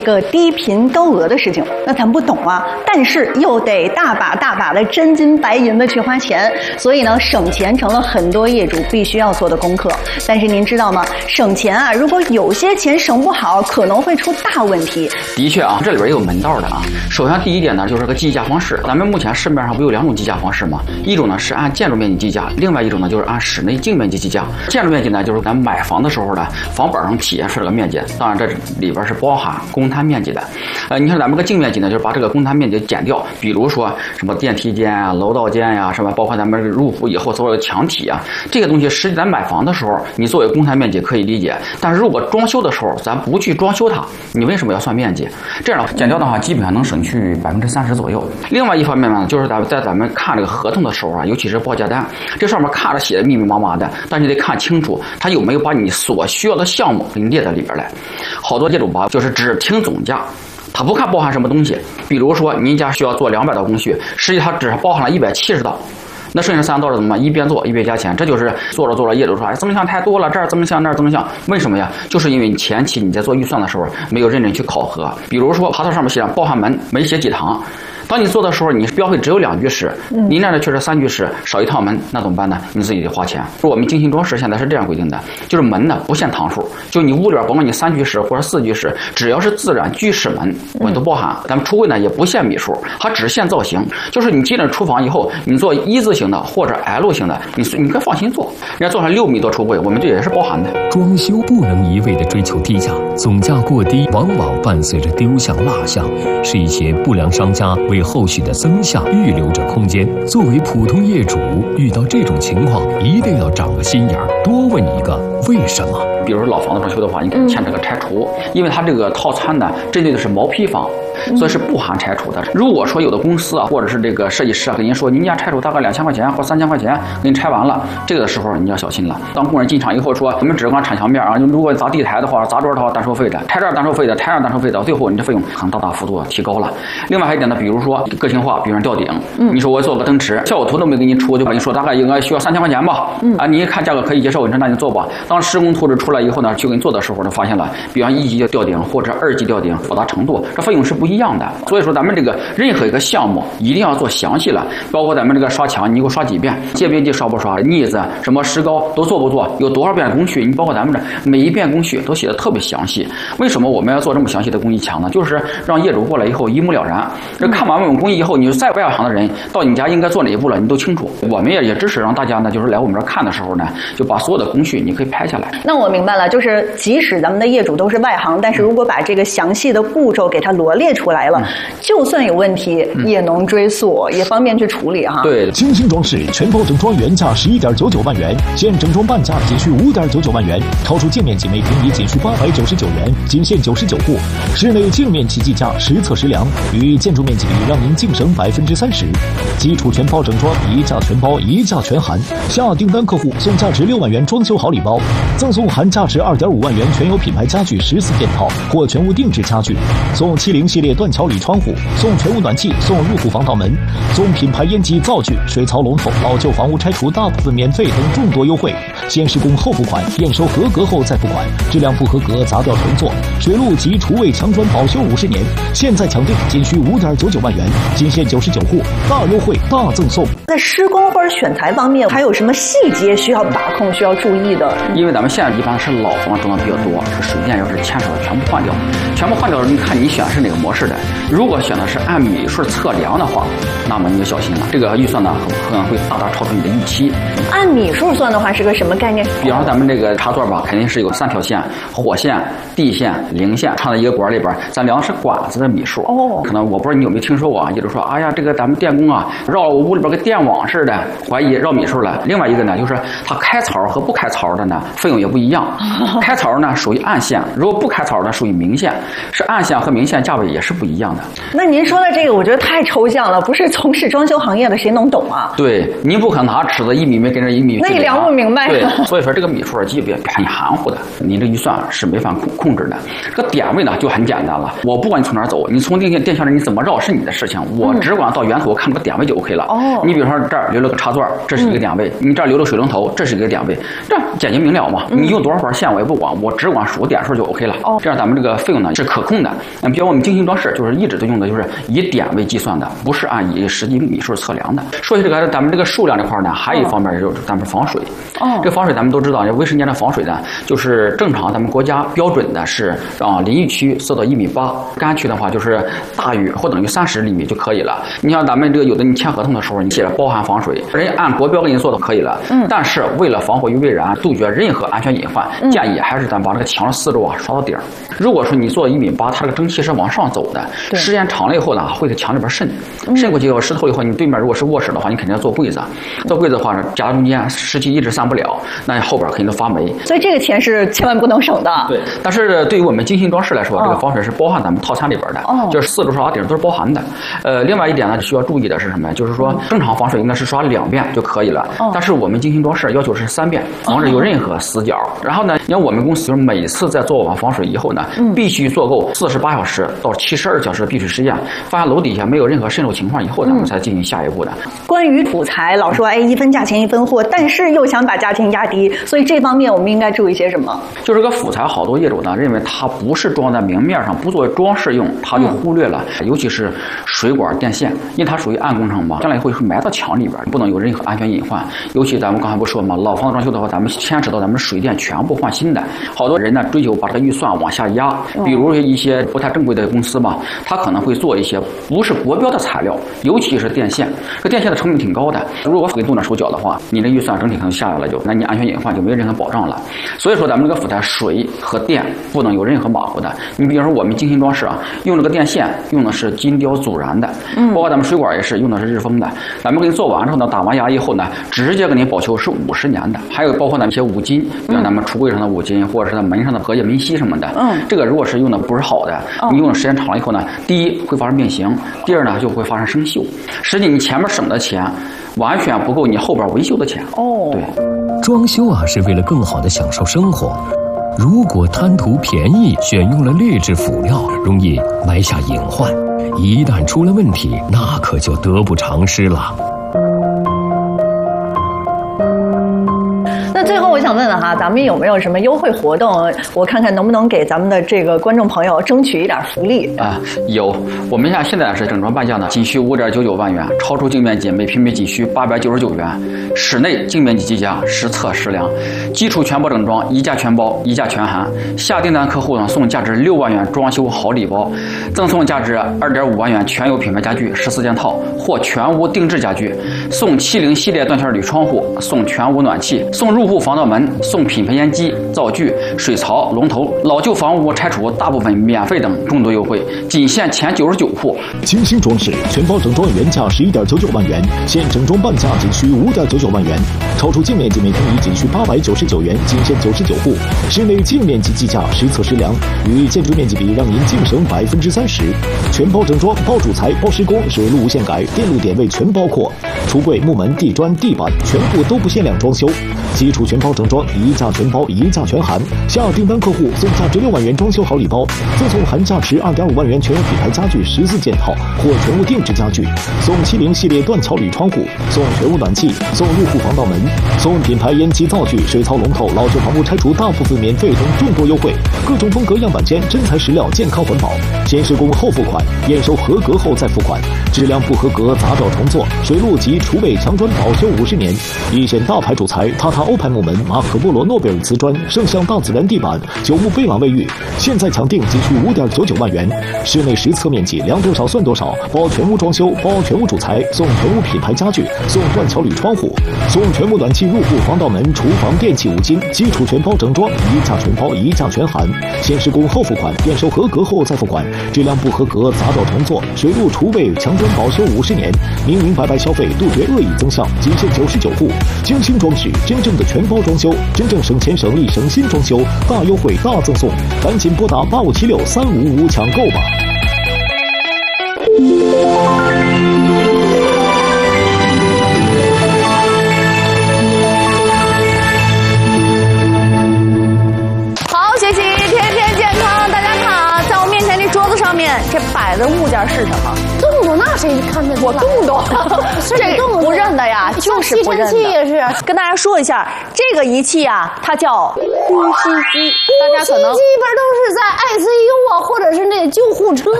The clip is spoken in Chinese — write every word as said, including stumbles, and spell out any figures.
个低频高额的事情，那咱不懂啊，但是又得大把大把的真金白银的去花钱，所以呢，省钱成了很多业主必须要做的功课。但是您知道吗？省钱啊，如果有些钱省不好，可能会出大问题。 的确啊，这里边也有门道的啊。首先第一点呢，就是个计价方式。咱们目前市面上不有两种计价方式吗？一种呢是按建筑面积计价，另外一种呢就是按室内净面积计价。建筑面积呢，就是咱买房的时候呢，房本上体现出来的面积，当然这里边是包含公摊面积的。呃，你看咱们个净面积呢，就是把这个公摊面积减掉，比如说什么电梯间啊、楼道间呀、啊，什么包括咱们入户以后所有的墙体啊，这些东西实际咱买房的时候，你作为公摊面积可以理解，但是如果装修的时候咱不去装修它，你为什么要算面积？这样减掉的话，基本上能省去百分之三十左右。另外一方面呢，就是咱在咱们看这个合同的时候啊，尤其是报价单，这上面看着写的密密麻麻的，但你得看清楚，它有没有把你所需要的项目给你列在里边来。好多业主吧，就是只听总价。他不看包含什么东西，比如说您家需要做两百道工序，实际它只包含了一百七十道，那剩下三道是怎么办？一边做一边加钱，这就是做着做着业主说，哎，增项太多了，这儿增项那儿增项，为什么呀？就是因为你前期你在做预算的时候没有认真去考核，比如说爬头上面写上包含门没写几堂。当你做的时候，你标配只有两居室，您那儿却是三居室，少一套门，那怎么办呢？你自己得花钱。我们精心装饰现在是这样规定的，就是门呢不限堂数，就你屋里边甭管你三居室或者四居室，只要是自然居室门，我们都包含。咱们橱柜呢也不限米数，它只限造型，就是你进了厨房以后，你做一字形的或者 L 型的，你你可以放心做。人家做上六米多橱柜，我们这也是包含的。 装修不能一味的追求低价，总价过低往往伴随着丢项落项，是一些不良商家为后续的增项预留着空间。作为普通业主，遇到这种情况，一定要长个心眼儿，多问一个为什么。 比如说老房子装修的话，你可以签这个拆除，因为它这个套餐呢，针对的是毛坯房，所以是不含拆除的。如果说有的公司啊，或者是这个设计师啊，跟您说您家拆除大概两千块钱或三千块钱，给你拆完了，这个的时候你要小心了。当工人进场以后说，我们只管铲墙面啊，如果砸地台的话、砸桌的话单收费的，拆这儿单收费的，拆那儿单收费的，最后你这费用可能大大幅度提高了。另外还有一点呢，比如说个性化，比如说吊顶，你说我做个灯池，效果图都没给你出，就跟你说大概应该需要三千块钱吧，啊，你一看价格可以接受，你说那你做吧。当施工图纸出来以后呢，去给你做的时候呢，发现了，比方一级吊顶或者二级吊顶复杂程度，这费用是不一样的。所以说咱们这个任何一个项目一定要做详细了，包括咱们这个刷墙，你给我刷几遍，界边际刷不刷，腻子什么石膏都做不做，有多少遍工序，你包括咱们这每一遍工序都写的特别详细。为什么我们要做这么详细的工艺墙呢？就是让业主过来以后一目了然。这看完我们工艺以后，你再外行的人到你家应该做哪一步了，你都清楚。我们也也支持让大家呢，就是来我们这儿看的时候呢，就把所有的工序你可以拍下来。 那我明白了，就是即使咱们的业主都是外行，但是如果把这个详细的步骤给它罗列出来了，嗯、就算有问题、嗯、也能追溯，也方便去处理哈。 对， 精心装饰全包整装原价十一点九九万元，现整装半价仅需五点九九万元，超出净面积每平米仅需八百九十九元，仅限九十九户。室内净面积计价实测实量，与建筑面积比让您净省百分之三十。基础全包整装，一价全包，一价全含。下订单客户送价值六万元装修好礼包，赠送含价值二点五万元全有品牌家具十四件套或全屋定制家具，送七零系列断桥铝窗户，送全屋暖气，送入户防盗门，送品牌烟机灶具、水槽龙头，老旧房屋拆除大部分免费等众多优惠。先施工后付款，验收合格后再付款，质量不合格砸掉重做。水路及厨卫墙砖保修五十年，现在抢订仅需五点九九万元，仅限九十九户，大优惠大赠送。 在施工或者选材方面，还有什么细节需要把控、需要注意的？ 因为咱们现在一般是老房装的比较多，是水电要是牵扯的全部换掉，全部换掉了，你看你选的是哪个模式的？如果选的是按米数测量的话，那么你就小心了，这个预算呢可能会大大超出你的预期。 按米数算的话是个什么概念？ 比方说咱们这个插座吧，肯定是有三条线：火线、地线、零线，插在一个管里边，咱量的是管子的米数。哦，可能我不知道你有没有听说过啊？也就是说，哎呀，这个咱们电工啊，绕我屋里边跟电网似的，怀疑绕米数了。另外一个呢，就是它开槽和不开槽的呢，费用也不一样。开槽呢属于暗线，如果不开槽呢属于明线，是暗线和明线价位也是不一样的。 那您说的这个，我觉得太抽象了，不是从事装修行业的谁能懂啊？ 对，您不可能拿尺子一米没跟着一米， 那你量不明白。 对，所以说这个米数啊，基本很含糊的，您这预算是没法控控制的。这个点位呢就很简单了，我不管你从哪儿走，你从电线电线上你怎么绕是你的事情，我只管到源头看这个点位就 OK 了。哦，你比如说这儿留了个插座，这是一个点位；你这儿留了水龙头，这是一个点位，这简洁明了嘛。你用多少块线我也不管，我只管数点数就 OK 了。哦，这样咱们这个费用呢是可控的。嗯，比如我们精心装饰就是一直都用的就是以点为计算的，不是按以实际米数测量的。说起这个咱们这个数量这块呢，还有一方面就是咱们防水。哦，这个防水咱们都知道，卫生间的防水呢，就是正常咱们国家标准的是啊，淋浴区设到一米八，干区的话就是大于或等于三十厘米就可以了。你像咱们这个有的你签合同的时候，你写着包含防水，人家按国标给你做的可以了。嗯，但是为了防火于未然，杜绝任何安全隐患，嗯、建议还是咱把这个墙的四周啊刷到顶。如果说你做一米八，它这个蒸汽是往上走的，时间长了以后呢，会在墙里边渗，渗过去以后湿透以后，你对面如果是卧室的话，你肯定要做柜子，做柜子的话夹在中间，湿气一直散不了，那后边肯定都发霉。 所以这个钱是千万不能省的。 对，但是对于我们精心装饰来说，哦、这个防水是包含咱们套餐里边的，哦、就是四周刷顶都是包含的。呃，另外一点呢，需要注意的是什么？就是说正常防水应该是刷两遍就可以了，哦、但是我们精心装饰要求是三遍，防止有任何死角。哦、然后呢，你看我们公司就是每次在做完防水以后呢，嗯、必须做够四十八小时到七十二小时的闭水实验，发现楼底下没有任何渗漏情况以后，咱们才进行下一步的。嗯、 关于土材，老说哎一分价钱一分货，但是又想把价钱压低，所以这方面我们应该注意些什么？ 就是个辅材，好多业主呢认为它不是装在明面上，不作为装饰用，他就忽略了，嗯、尤其是水管电线，因为它属于暗工程嘛，将来会埋到墙里边，不能有任何安全隐患。尤其咱们刚才不说嘛，老房子装修的话，咱们牵扯到咱们水电全部换新的，好多人呢追求把这个预算往下压，比如一些不太正规的公司嘛，他可能会做一些不是国标的材料，尤其是电线，这电线的成本挺高的，如果给动了手脚的话，你的预算整体可能下来了就，那你安全隐患就没有任何保障了。所以说咱们这个辅材水和电不能有任何马虎的。你比如说我们精心装饰啊，用这个电线用的是金雕阻燃的，嗯，包括咱们水管也是用的是日封的。咱们给你做完之后呢，打完牙以后呢，直接给你保修是五十年的。还有包括咱们一些五金，比如咱们橱柜上的五金，或者是在门上的隔夜门锡什么的，嗯，这个如果是用的不是好的，你用的时间长了以后呢，第一会发生变形，第二呢就会发生生锈。实际你前面省的钱完全不够你后边维修的钱。哦，对， 装修啊是为了更好的享受生活。如果贪图便宜，选用了劣质辅料，容易埋下隐患，一旦出了问题，那可就得不偿失了。 那最后我想问问哈，咱们有没有什么优惠活动？我看看能不能给咱们的这个观众朋友争取一点福利啊？有，我们现在是整装半价呢，仅需五点九九万元，超出净面积每平米仅需八百九十九元，室内净面积计价，实测实量，基础全包整装，一价全包，一价全含。下订单客户呢送价值六万元装修好礼包，赠送价值二点五万元全有品牌家具十四件套或全屋定制家具，送七零系列断桥铝窗户，送全屋暖气，送入户防盗门，送品牌烟机、灶具、水槽、龙头，老旧房屋拆除大部分免费等众多优惠，仅限前九十九户。 精心装饰全包整装原价十一点九九万元，现整装半价仅需五点九九万元，超出净面积每平米仅需八百九十九元，仅限九十九户。室内净面积计价实测实量，与建筑面积比让您净省百分之三十。全包整装，包主材、包施工，水路无限改，电路点位全包括，橱柜、木门、地砖、地板全部都不限量装修。基础全包整装，一价全包，一价全含。下订单客户送价值六万元装修好礼包，赠送含价值二点五万元全屋品牌家具十四件套或全屋定制家具，送七零系列断桥铝窗户，送全屋暖气，送入户防盗门，送品牌烟机灶具、水槽龙头，老旧房屋拆除大部分免费等众多优惠。各种风格样板间，真材实料，健康环保。先施工后付款，验收合格后再付款。质量不合格砸掉重做。水路及厨卫墙砖保修五十年。一线大牌主材，塔塔欧派木门、马可波罗诺贝尔瓷砖、圣象大自然地板、九牧贝朗卫浴，现在抢订仅需五点九九万元。室内实测面积量多少算多少，包全屋装修，包全屋主材，送全屋品牌家具，送断桥铝窗户，送全屋暖气、入户防盗门、厨房电器五金，基础全包整装，一价全包，一价全含。先施工后付款，验收合格后再付款。质量不合格砸掉重做。水路厨卫墙砖保修五十年，明明白白消费，杜绝恶意增项，仅限九十九户。精心装饰，真正的全包装修，真正省钱省力省心装修，大优惠大赠送，赶紧拨打八五七六三五五五抢购吧。 好，学习天天健康。大家看啊，在我面前这桌子上面面这摆的物件是什么？ 动动那谁看得出来？ 我动动，这动不认得呀，就是不认得。 吸尘器也是。 跟大家说一下，这个仪器啊，它叫呼吸机，大家可能基本都是在 I C U 啊，或者是那救护车